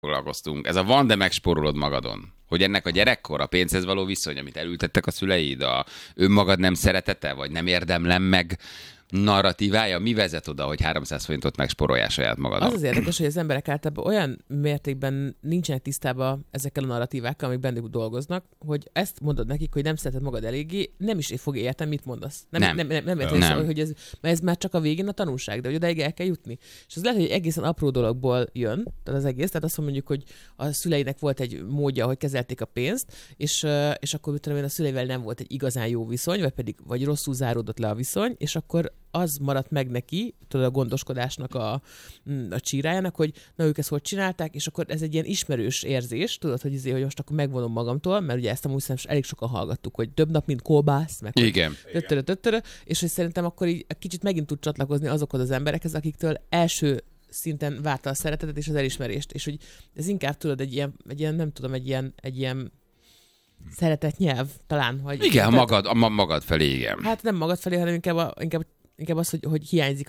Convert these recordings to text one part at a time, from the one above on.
foglalkoztunk. Ez a van, de megspórolod magadon. Hogy ennek a gyerekkor, a pénzhez való viszony, amit elültettek a szüleid, a önmagad nem szeretete, vagy nem érdemlem meg narratívája, mi vezet oda, hogy 300 forintot megspóroljál saját magadon? Az érdekes, hogy az emberek általában olyan mértékben nincsenek tisztában ezekkel a narratívákkal, amik bennük dolgoznak, hogy ezt mondod nekik, hogy nem szereted magad eléggé, nem is fog érteni, mit mondasz. Nem értem, hogy ez már csak a végén a tanulság, de hogy odaig el kell jutni. És az lehet, hogy egészen apró dologból jön, tehát az egész, tehát azt mondjuk, hogy a szüleinek volt egy módja, hogy kezelték a pénzt, és akkor a szüleivel nem volt egy igazán jó viszony, vagy rosszul záródott le a viszony, és akkor az maradt meg neki, tudod, a gondoskodásnak a csírájának, hogy na ők ezt hogy csinálták, és akkor ez egy ilyen ismerős érzés, tudod, hogy most akkor megvonom magamtól, mert ugye ezt amúgy elég sokan hallgattuk, hogy több nap, mint kolbász, meg igen. És hogy szerintem akkor így kicsit megint tud csatlakozni azokhoz az emberekhez, akiktől első szinten várta a szeretetet és az elismerést, és hogy ez inkább tudod egy ilyen nem tudom, egy ilyen szeretett nyelv talán. Hogy igen, magad felé, igen. Hát nem magad felé, hanem inkább az, hogy hiányzik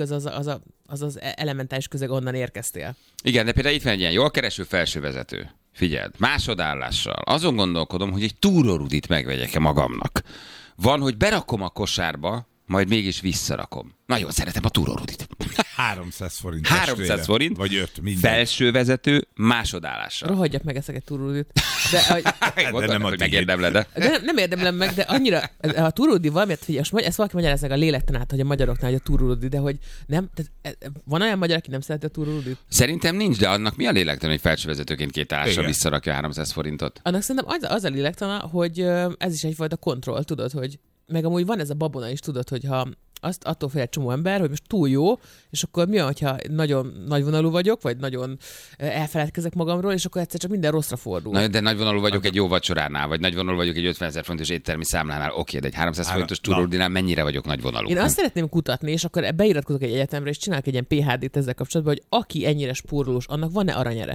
az elementális közeg, onnan érkeztél. Igen, de például itt van egy ilyen jól kereső felsővezető. Figyeld, másodállással. Azon gondolkodom, hogy egy túrórudit megvegyek-e magamnak. Van, hogy berakom a kosárba, majd mégis visszarakom. Nagyon szeretem a túrórudit. 300 forint. 300 forint. Vagy 5, minden. Felsővezető másodállással. Rohadjak meg ezeket a túrórudit. De nem hogy megérdemled. De nem érdemlem meg, de annyira a túrórudi valamiért, figyelj, ezt valaki magyarázza meg a lélektanát, hogy a magyaroknál, hogy a túrórudi, de hogy nem, van olyan magyar, aki nem szereti a túrórudit? Szerintem nincs, de annak mi a lélektan, hogy felsővezetőként két állással visszarakja 300 forintot? Annak szerintem az a lélektana, hogy ez is egyfajta kontroll, tudod, hogy meg amúgy van ez a babona is, tudod, hogy ha azt attól fél egy csomó ember, hogy most túl jó, és akkor mi, hogyha nagyon nagyvonalú vagyok, vagy nagyon elfeledkezek magamról, és akkor egyszer csak minden rosszra fordul. Na, de nagyvonalú vagyok egy jó vacsoránál, vagy nagyvonalú vagyok egy 50 000 forintos éttermi számlánál. Oké, de egy 300 forintos túrórudinál mennyire vagyok nagyvonalú? Én azt szeretném kutatni, és akkor beiratkozok egy egyetemre, és csinálok egy ilyen PhD-t ezzel kapcsolatban, hogy aki ennyire spórolós, annak van-e aranyere?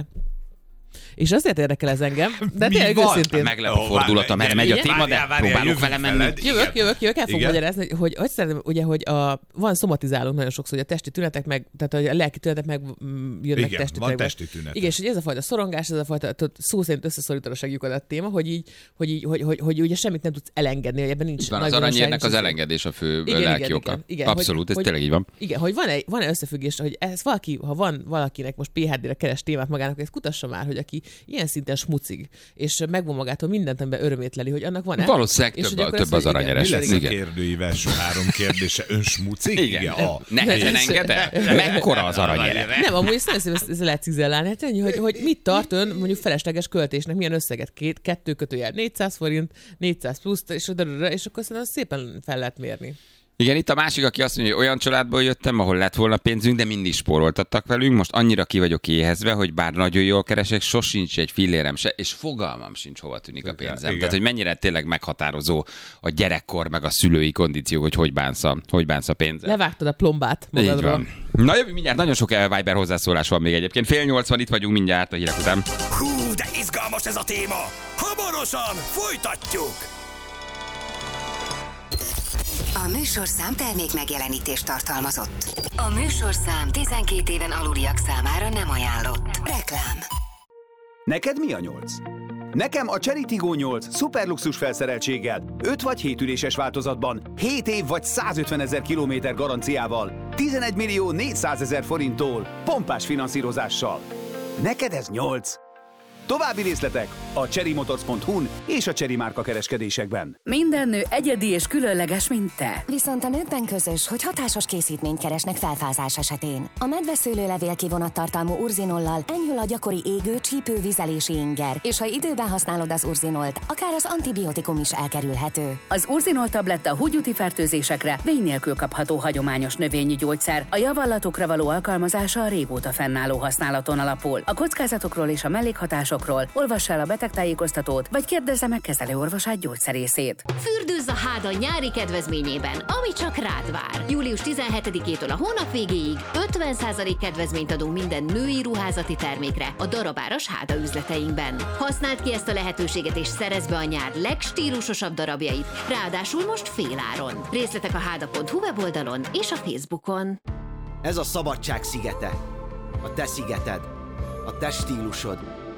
És azért érdekel ez engem, de tényleg őszintén. Meglep a fordulata, mert megy a téma, de próbálok vele menni. Jövök, el fogom magyarázni, hogy szeretném, ugye, hogy van szomatizálunk nagyon sokszor, hogy a testi tünetek meg, tehát a lelki tünetek meg jönnek testi tünetek. Van testi tünetek. Igen, és hogy ez a fajta szorongás, ez a fajta szó szerint összeszorítod a segjukat a téma, hogy ugye semmit nem tudsz elengedni, hogy ebben nincs nagy az aranyérnek az elengedés a fő lelki oka. Abszolút, ez tényleg így van. Igen, hogy van-e összefüggés, hogy ez valaki, ha van valakinek most PhD-re keres témát magának, hogy ezt kutassa már, hogy aki ilyen szinten smucig, és megvan magától mindent, amiben örömét leli, hogy annak van-e. Valószínűleg több az aranyeres. Mi lesz a kérdőív első 3 kérdése? Ön smucig? Igen. Nehezen enged-e? Mekkora az aranyere? Nem, amúgy ezt lehet cizellálni. Hát ennyi, hogy mit tart ön mondjuk felesleges költésnek, milyen összeget? 2 kötőjel 400 forint, 400 plusz, és akkor szerintem szépen fel lehet mérni. Igen, itt a másik, aki azt mondja, hogy olyan családból jöttem, ahol lett volna pénzünk, de mindig spóroltattak velünk. Most annyira ki vagyok éhezve, hogy bár nagyon jól keresek, sosincs egy fillérem se, és fogalmam sincs, hova tűnik a pénzem. Igen. Tehát, hogy mennyire tényleg meghatározó a gyerekkor, meg a szülői kondíció, hogy bánsz a pénzzel. Levágtad a plombát magadról. Na jövő mindjárt, nagyon sok Viber hozzászólás van még egyébként. 7:80 itt vagyunk mindjárt a hírek után. Hú, de izgalmas ez a téma! Hamarosan folytatjuk! A műsorszám termék megjelenítést tartalmazott. A műsorszám 12 éven aluliak számára nem ajánlott. Reklám. Neked mi a 8? Nekem a Cherry Tiggo 8 szuperluxus felszereltséggel, 5 vagy 7 üléses változatban, 7 év vagy 150 000 kilométer garanciával, 11 400 000 forinttól, pompás finanszírozással. Neked ez 8? További részletek a cherrymotors.hu-n és a Cherry márka kereskedésekben. Minden nő egyedi és különleges, mint te. Viszont a nőkben közös, hogy hatásos készítményt keresnek felfázás esetén. A medveszőlőlevél kivonattartalmú urzinollal enyhül a gyakori égő, csípő, vizelési inger, és ha időben használod az urzinolt, akár az antibiotikum is elkerülhető. Az urzinol tabletta húgyúti fertőzésekre vény nélkül kapható hagyományos növényi gyógyszer. A javallatokra való alkalmazása a régóta fennálló használaton alapul. A kockázatokról és a mellékhatásokról olvass el a betegtájékoztatót, vagy kérdezze meg kezelőorvosát, gyógyszerészét. Fürdőzz a Háda nyári kedvezményében, ami csak rád vár. Július 17-től a hónap végéig 50% kedvezményt adunk minden női ruházati termékre a darabáras Háda üzleteinkben. Használd ki ezt a lehetőséget és szerezz be a nyár legstílusosabb darabjait, ráadásul most féláron. Részletek a háda.hu weboldalon és a Facebookon. Ez a szabadság szigete. A te szigeted. A te stílusod.